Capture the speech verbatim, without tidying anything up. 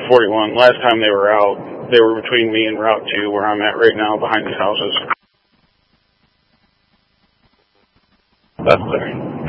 forty-one. Last time they were out, they were between me and Route two, where I'm at right now, behind these houses. That's there.